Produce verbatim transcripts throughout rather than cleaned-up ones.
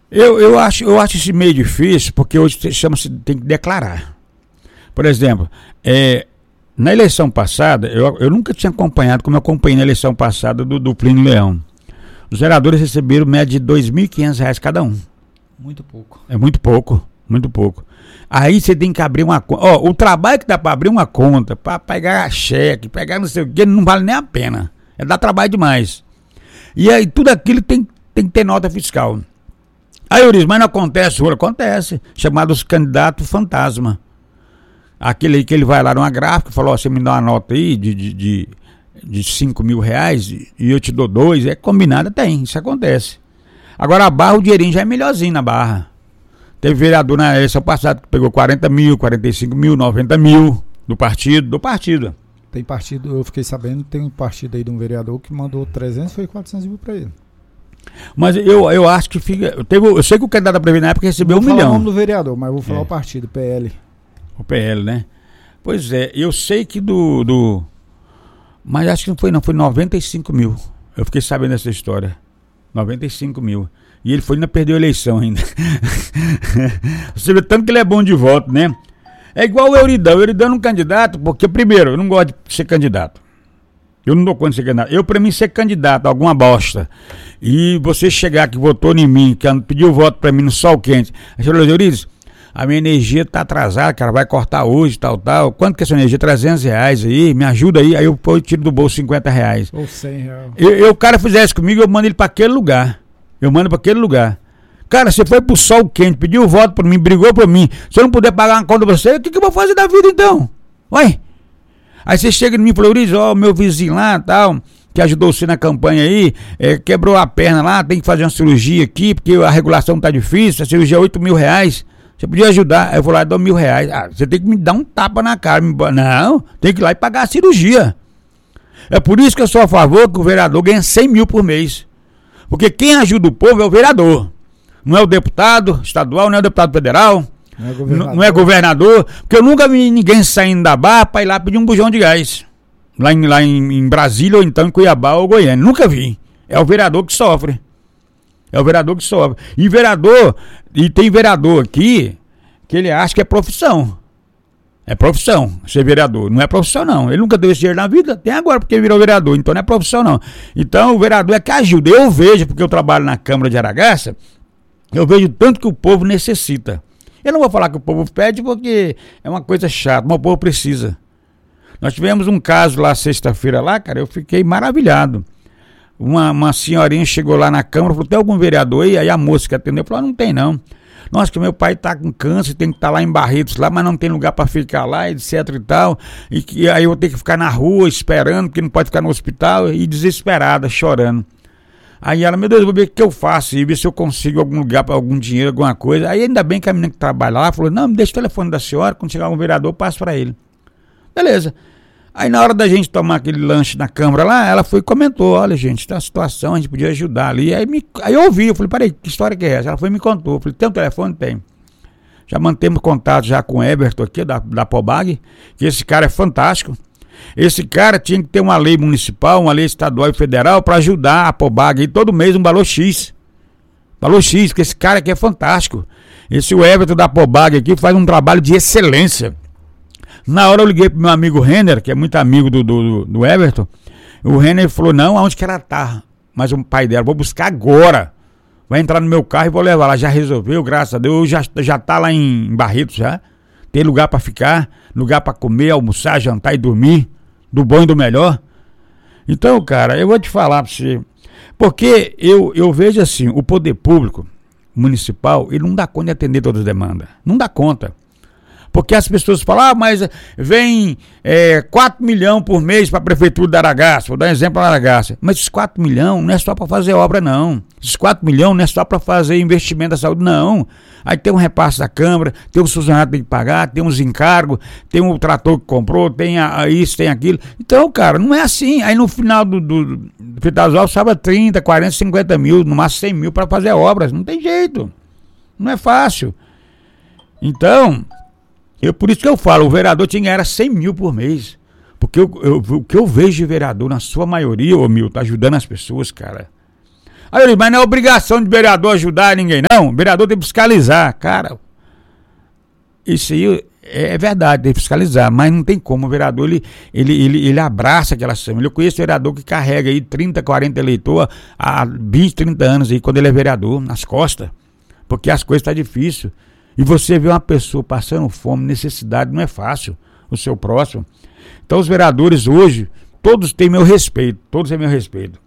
Eu, eu, acho, eu acho isso meio difícil, porque hoje chama-se, tem que declarar. Por exemplo, é, na eleição passada, eu, eu nunca tinha acompanhado, como eu acompanhei na eleição passada do, do Plínio Leão. Os vereadores receberam média de dois mil e quinhentos reais cada um. Muito pouco. É muito pouco, muito pouco. Aí você tem que abrir uma conta. Ó, o trabalho que dá para abrir uma conta, para pegar cheque, pegar não sei o que, não vale nem a pena. É dar trabalho demais. E aí tudo aquilo tem, tem que ter nota fiscal. Aí eu disse, mas não acontece, acontece. Chamados candidato fantasma. Aquele aí que ele vai lá numa gráfica, falou, ó, você me dá uma nota aí de, de, de, de cinco mil reais e eu te dou dois, é combinado, tem, isso acontece. Agora a Barra, o dinheirinho já é melhorzinho na Barra. Teve vereador na eleição passada que pegou quarenta mil, quarenta e cinco mil, noventa mil do partido, do partido. Tem partido, eu fiquei sabendo, tem um partido aí de um vereador que mandou trezentos, foi quatrocentos mil pra ele. Mas eu, eu acho que fica. Eu, teve, eu sei que o candidato da Previdência na época recebeu um milhão. Não vou falar o nome do vereador, mas vou falar é. o partido, P L. O P L, né? Pois é, eu sei que do, do. Mas acho que não foi, não, foi noventa e cinco mil. Eu fiquei sabendo dessa história. noventa e cinco mil. E ele foi ainda perdeu a eleição ainda. Você vê tanto que ele é bom de voto, né? É igual o Euridão. O Euridão é um candidato, porque, primeiro, eu não gosto de ser candidato. Eu não dou conta de ser candidato. Eu, pra mim, ser candidato a alguma bosta, e você chegar que votou em mim, que pediu voto pra mim no sol quente, aí você falou, Eurides, a minha energia tá atrasada, cara, vai cortar hoje, tal, tal. Quanto que é essa energia? trezentos reais aí, me ajuda aí. Aí eu, eu tiro do bolso cinquenta reais. Ou cem reais. Eu, eu, o cara fizesse comigo, eu mando ele pra aquele lugar. Eu mando pra aquele lugar. Cara, você foi pro sol quente, pediu voto pra mim, brigou pra mim. Se eu não puder pagar uma conta pra você, o que, que eu vou fazer da vida então? Ué? Aí você chega em mim e fala, Eurides, ó, meu vizinho lá, tal, que ajudou você na campanha aí, é, quebrou a perna lá, tem que fazer uma cirurgia aqui, porque a regulação tá difícil, a cirurgia é oito mil reais. Você podia ajudar. Aí eu vou lá e dou mil reais. Ah, você tem que me dar um tapa na cara. Me... Não, tem que ir lá e pagar a cirurgia. É por isso que eu sou a favor que o vereador ganhe cem mil por mês. Porque quem ajuda o povo é o vereador. Não é o deputado estadual, não é o deputado federal, não é governador, não é governador, porque eu nunca vi ninguém saindo da Barra para ir lá pedir um bujão de gás. Lá, em, lá em, em Brasília, ou então em Cuiabá ou Goiânia. Nunca vi. É o vereador que sofre. É o vereador que sofre. E vereador, e tem vereador aqui que ele acha que é profissão. É profissão ser vereador. Não é profissão, não. Ele nunca deu esse dinheiro na vida, tem agora porque virou vereador. Então não é profissão, não. Então o vereador é que ajuda. Eu vejo, porque eu trabalho na Câmara de Aragaça, eu vejo tanto que o povo necessita. Eu não vou falar que o povo pede porque é uma coisa chata, mas o povo precisa. Nós tivemos um caso lá sexta-feira lá, cara, eu fiquei maravilhado. Uma, uma senhorinha chegou lá na Câmara, falou, tem algum vereador aí? Aí a moça que atendeu falou, não tem não. Nossa, que meu pai tá com câncer, tem que estar tá lá em Barretos, lá, mas não tem lugar para ficar lá, etc e tal. E que aí eu vou ter que ficar na rua esperando, porque não pode ficar no hospital, e desesperada, chorando. Aí ela, meu Deus, eu vou ver o que eu faço, e ver se eu consigo algum lugar para algum dinheiro, alguma coisa. Aí ainda bem que a menina que trabalha lá falou, não, me deixa o telefone da senhora, quando chegar um vereador, eu passo para ele. Beleza. Aí na hora da gente tomar aquele lanche na Câmara lá, ela foi e comentou, olha gente, tá a situação, a gente podia ajudar ali. Aí, me, aí eu ouvi, eu falei, peraí, que história que é essa? Ela foi e me contou, eu falei, tem um telefone? Tem. Já mantemos contato já com o Everton aqui, da, da Pobag, que esse cara é fantástico. Esse cara tinha que ter uma lei municipal, uma lei estadual e federal para ajudar a Pobag aí todo mês um valor X. Valor X, porque esse cara aqui é fantástico. Esse o Everton da Pobag aqui faz um trabalho de excelência. Na hora eu liguei pro meu amigo Renner, que é muito amigo do, do, do Everton. O Renner falou, não, aonde que ela tá? Mas o pai dela, vou buscar agora. Vai entrar no meu carro e vou levar lá. Já resolveu, graças a Deus, já, já tá lá em Barretos já. Tem lugar para ficar, lugar para comer, almoçar, jantar e dormir. Do bom e do melhor. Então, cara, eu vou te falar pra você. Porque eu, eu vejo assim, o poder público municipal, ele não dá conta de atender todas as demandas. Não dá conta. Porque as pessoas falam, ah, mas vem é, quatro milhões por mês para a prefeitura de Aragaça, vou dar um exemplo para Aragaça. Mas esses quatro milhões não é só para fazer obra, não. Esses quatro milhões não é só para fazer investimento da saúde, não. Aí tem um repasse da Câmara, tem um funcionário que tem que pagar, tem uns encargos, tem um trator que comprou, tem a, a isso, tem aquilo. Então, cara, não é assim. Aí no final do, do, do Fitazol sobra trinta, quarenta, cinquenta mil, no máximo cem mil para fazer obras. Não tem jeito. Não é fácil. Então... Eu, por isso que eu falo, o vereador tinha que ganhar cem mil por mês. Porque eu, eu, o que eu vejo de vereador, na sua maioria, ô Milton, ajudando as pessoas, cara. Aí eu disse, mas não é obrigação de vereador ajudar ninguém, não. O vereador tem que fiscalizar. Cara, isso aí é verdade, tem que fiscalizar, mas não tem como. O vereador, ele, ele, ele, ele abraça aquela família. Eu conheço vereador que carrega aí trinta, quarenta eleitores há vinte, trinta anos aí, quando ele é vereador, nas costas. Porque as coisas estão difíceis. E você vê uma pessoa passando fome, necessidade, não é fácil. O seu próximo. Então os vereadores hoje, todos têm meu respeito. Todos têm meu respeito.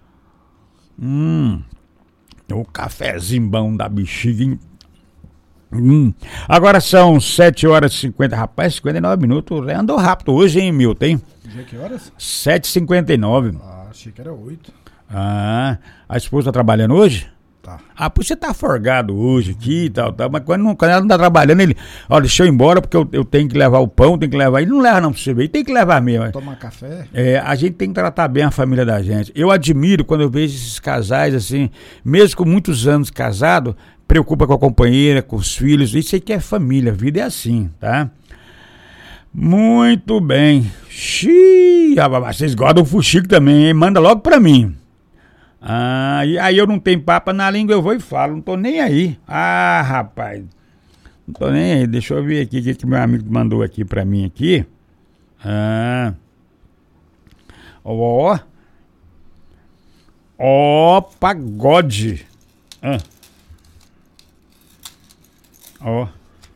Hum. O cafezinho bom da bexiga, hein? Hum. Agora são sete horas e cinquenta. Rapaz, cinquenta e nove minutos. Andou rápido hoje, hein, Milton, hein? Que horas? sete e cinquenta e nove. Ah, achei que era oito. Ah, a esposa tá trabalhando hoje? Tá. Ah, por você tá forgado hoje aqui e tal, tal, mas quando, não, quando ela não tá trabalhando, ele, ó, deixa eu ir embora porque eu, eu tenho que levar o pão, tenho que levar, ele não leva não pra você ver, ele tem que levar mesmo. Tomar café? É, a gente tem que tratar bem a família da gente. Eu admiro quando eu vejo esses casais assim, mesmo com muitos anos casado, preocupa com a companheira, com os filhos, isso aí que é família, a vida é assim, tá? Muito bem. Xiii, vocês gostam do fuxico também, hein? Manda logo pra mim. Ah, e aí eu não tenho papa na língua, eu vou e falo, não tô nem aí. Ah, rapaz, não tô nem aí. Deixa eu ver aqui o que, que meu amigo mandou aqui pra mim aqui. Ah, ó, ó, pagode. Ah. Ó,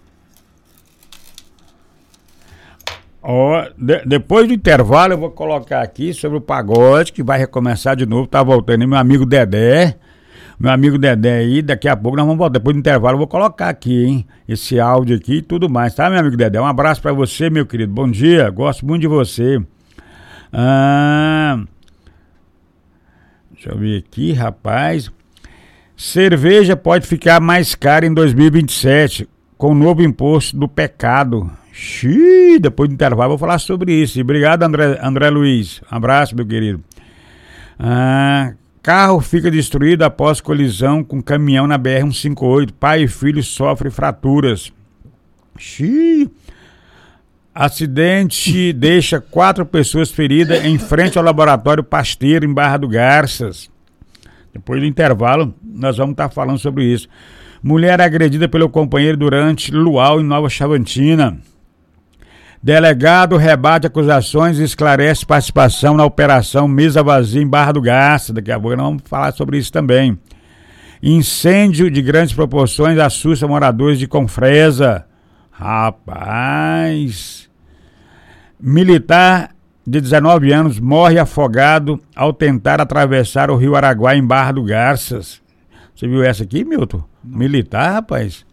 ó, de, depois do intervalo eu vou colocar aqui sobre o pagode que vai recomeçar de novo, tá voltando aí, meu amigo Dedé, meu amigo Dedé aí, daqui a pouco nós vamos voltar, depois do intervalo eu vou colocar aqui, hein, esse áudio aqui e tudo mais, tá, meu amigo Dedé? Um abraço pra você, meu querido, bom dia, gosto muito de você. Ah, deixa eu ver aqui, rapaz. Cerveja pode ficar mais cara em dois mil e vinte e sete com o novo imposto do pecado. Xiii, depois do intervalo eu vou falar sobre isso. Obrigado, André, André Luiz. Um abraço, meu querido. Ah, carro fica destruído após colisão com caminhão na B R cento e cinquenta e oito. Pai e filho sofrem fraturas. Xiii. Acidente deixa quatro pessoas feridas em frente ao laboratório Pasteiro, em Barra do Garças. Depois do intervalo, nós vamos estar falando sobre isso. Mulher agredida pelo companheiro durante luau em Nova Chavantina. Delegado rebate acusações e esclarece participação na operação Mesa Vazia em Barra do Garça. Daqui a pouco nós vamos falar sobre isso também. Incêndio de grandes proporções assusta moradores de Confresa. Rapaz. Militar de dezenove anos morre afogado ao tentar atravessar o rio Araguaia em Barra do Garças. Você viu essa aqui, Milton? Não. Militar, rapaz.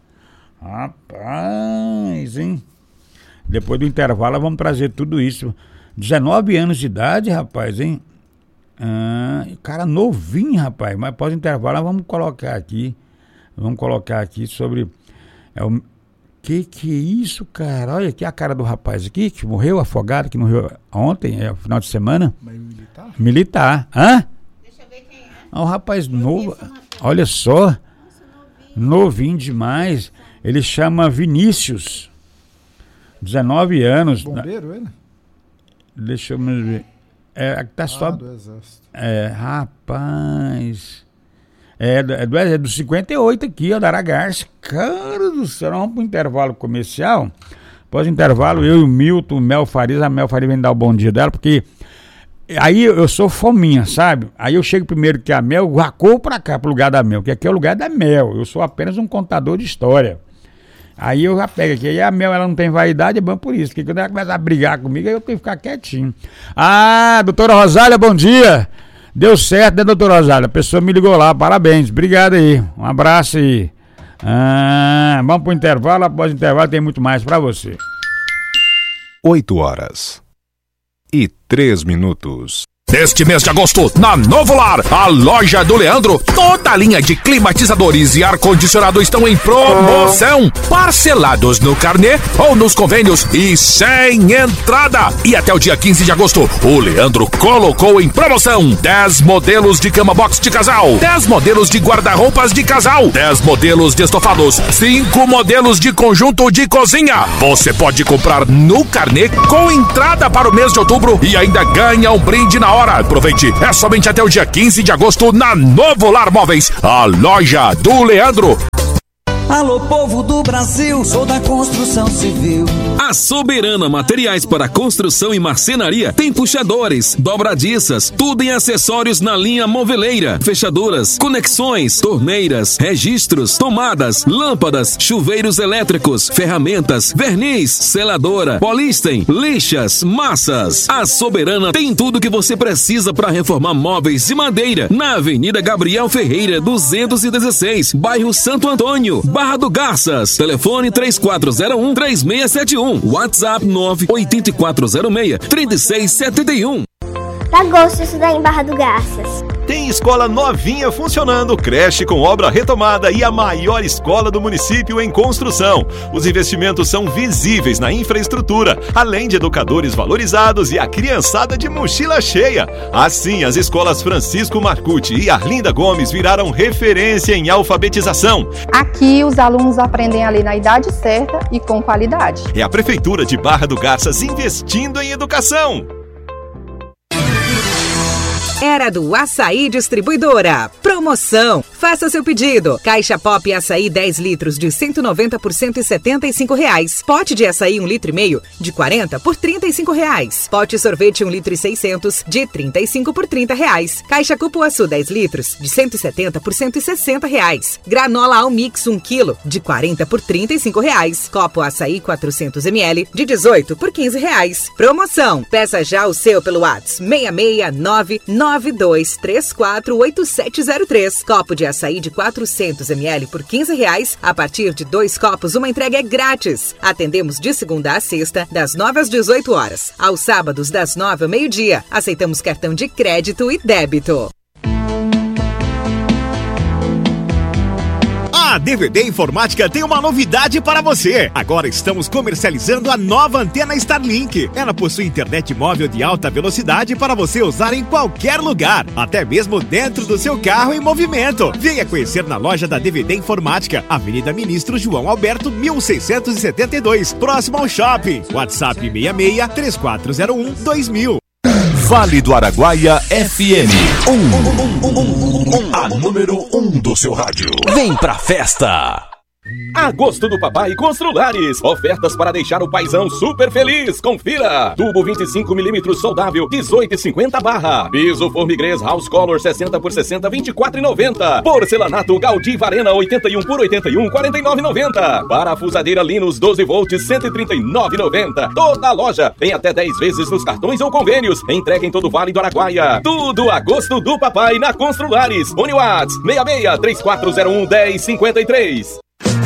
Rapaz, hein? Depois do intervalo vamos trazer tudo isso. dezenove anos de idade, rapaz, hein? Ah, cara novinho, rapaz. Mas após o intervalo nós vamos colocar aqui. Vamos colocar aqui sobre... É o, Que que é isso, cara? Olha aqui a cara do rapaz aqui, que morreu afogado, que morreu ontem, é o final de semana. Mas militar? Militar. Hã? Deixa eu ver quem é. É um rapaz novo. Olha só. Nossa, novinho. Novinho demais. Ele chama Vinícius. dezenove anos. Bombeiro, ele? Deixa eu me ver. É, tá só... Ah, do exército. É, rapaz... É do, é, do, é do cinquenta e oito aqui, ó, da Aragarça. Cara do céu, vamos pro intervalo comercial. Após o intervalo, eu e o Milton, o Mel Farias, a Mel Farias vem dar o bom dia dela, porque aí eu sou fominha, sabe? Aí eu chego primeiro que a Mel, já corro pra cá, pro lugar da Mel, que aqui é o lugar da Mel. Eu sou apenas um contador de história. Aí eu já pego aqui, aí a Mel, ela não tem vaidade, é bom por isso, porque quando ela começa a brigar comigo, aí eu tenho que ficar quietinho. Ah, doutora Rosália, bom dia! Deu certo, né, doutora Rosália? A pessoa me ligou lá, parabéns, obrigado aí, um abraço aí. Ah, vamos pro intervalo, após o intervalo tem muito mais pra você. oito horas e três minutos. Neste mês de agosto, na Novo Lar, a loja do Leandro, toda a linha de climatizadores e ar-condicionado estão em promoção. Parcelados no carnê ou nos convênios e sem entrada. E até o dia quinze de agosto, o Leandro colocou em promoção dez modelos de cama box de casal, dez modelos de guarda-roupas de casal, dez modelos de estofados, cinco modelos de conjunto de cozinha. Você pode comprar no carnê com entrada para o mês de outubro e ainda ganha um brinde na hora hora. Aproveite, é somente até o dia quinze de agosto na Novo Lar Móveis, a loja do Leandro. Alô, povo do Brasil, sou da construção civil. A Soberana Materiais para Construção e Marcenaria tem puxadores, dobradiças, tudo em acessórios na linha moveleira, fechaduras, conexões, torneiras, registros, tomadas, lâmpadas, chuveiros elétricos, ferramentas, verniz, seladora, polísten, lixas, massas. A Soberana tem tudo que você precisa para reformar móveis de madeira na Avenida Gabriel Ferreira, duzentos e dezesseis, bairro Santo Antônio, Barra do Garças. Telefone três quatro zero um, três seis sete um. WhatsApp nove oito quatro zero seis, três seis sete um. Dá gosto de estudar em Barra do Garças. Tem escola novinha funcionando, creche com obra retomada e a maior escola do município em construção. Os investimentos são visíveis na infraestrutura, além de educadores valorizados e a criançada de mochila cheia. Assim, as escolas Francisco Marcucci e Arlinda Gomes viraram referência em alfabetização. Aqui os alunos aprendem a ler na idade certa e com qualidade. É a Prefeitura de Barra do Garças investindo em educação. Era do Açaí Distribuidora. Promoção. Faça seu pedido. Caixa Pop Açaí dez litros de cento e noventa por cento e setenta e cinco reais. Pote de açaí um litro e meio de quarenta por trinta e cinco reais. Pote sorvete um litro e seiscentos de trinta e cinco por trinta reais. Caixa Cupuaçu dez litros de cento e setenta por cento e sessenta reais. Granola Almix um quilo de quarenta por trinta e cinco reais. Copo Açaí quatrocentos mililitros de dezoito por quinze reais. Promoção. Peça já o seu pelo WhatsApp seis seis nove nove dois três quatro oito sete zero três. Copo de açaí de quatrocentos mililitros por quinze reais. A partir de dois copos, uma entrega é grátis. Atendemos de segunda a sexta, das nove às dezoito horas. Aos sábados, das nove ao meio-dia. Aceitamos cartão de crédito e débito. A D V D Informática tem uma novidade para você. Agora estamos comercializando a nova antena Starlink. Ela possui internet móvel de alta velocidade para você usar em qualquer lugar, até mesmo dentro do seu carro em movimento. Venha conhecer na loja da D V D Informática, Avenida Ministro João Alberto, mil seiscentos e setenta e dois, próximo ao shopping. WhatsApp seis seis três quatro zero um dois mil. Vale do Araguaia F M, um, um, um, um, um, a número um do seu rádio. Vem pra festa! Agosto do Papai Construlares. Ofertas para deixar o paizão super feliz. Confira. Tubo vinte e cinco milímetros soldável, dezoito e cinquenta barra. Piso Formigrês House Color sessenta por sessenta, vinte e quatro e noventa. Porcelanato Gaudí Varena oitenta e um por oitenta e um, quarenta e nove e noventa. Parafusadeira Linus doze volts, cento e trinta e nove e noventa. Toda a loja tem até dez vezes nos cartões ou convênios. Entrega em todo o Vale do Araguaia. Tudo Agosto do Papai na Construlares. Fone WhatsApp seis seis três quatro zero um, um zero cinco três.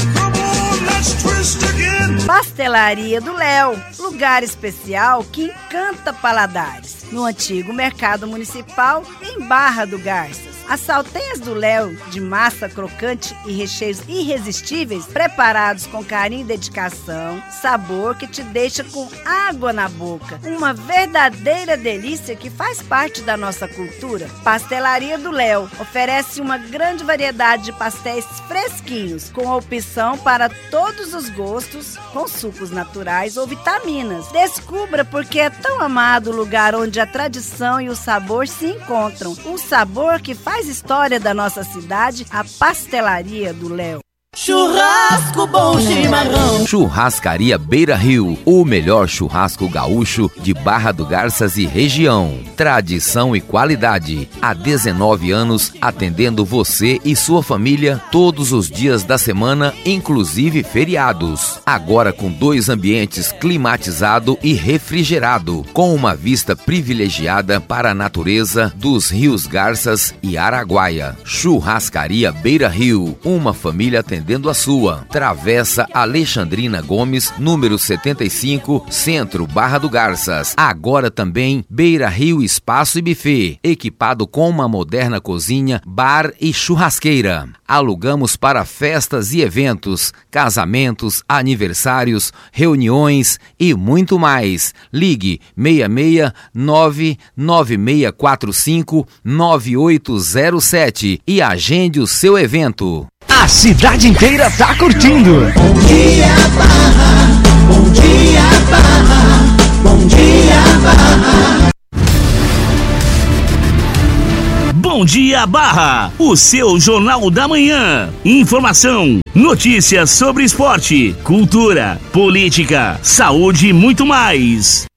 Pastelaria do Léo, lugar especial que encanta paladares. No antigo Mercado Municipal, em Barra do Garças. As salteias do Léo, de massa crocante e recheios irresistíveis, preparados com carinho e dedicação, sabor que te deixa com água na boca. Uma verdadeira delícia que faz parte da nossa cultura. Pastelaria do Léo oferece uma grande variedade de pastéis fresquinhos, com opção para todos os gostos, com sucos naturais ou vitaminas. Descubra porque é tão amado o lugar onde a tradição e o sabor se encontram. Um sabor que faz Faz história da nossa cidade, a Pastelaria do Léo. Churrasco bom chimarrão. Churrascaria Beira Rio, o melhor churrasco gaúcho de Barra do Garças e região. Tradição e qualidade. Há dezenove anos atendendo você e sua família todos os dias da semana, inclusive feriados. Agora com dois ambientes climatizado e refrigerado, com uma vista privilegiada para a natureza dos rios Garças e Araguaia. Churrascaria Beira Rio, uma família atendendo a sua. Travessa Alexandrina Gomes, número setenta e cinco, Centro, Barra do Garças. Agora também Beira Rio Espaço e Buffet, equipado com uma moderna cozinha, bar e churrasqueira. Alugamos para festas e eventos, casamentos, aniversários, reuniões e muito mais. Ligue seis seis nove nove seis quatro cinco nove oito zero sete e agende o seu evento. A cidade inteira tá curtindo. Bom dia, Barra. Bom dia, Barra. Bom dia, Barra. Bom Dia Barra, o seu Jornal da Manhã. Informação, notícias sobre esporte, cultura, política, saúde e muito mais.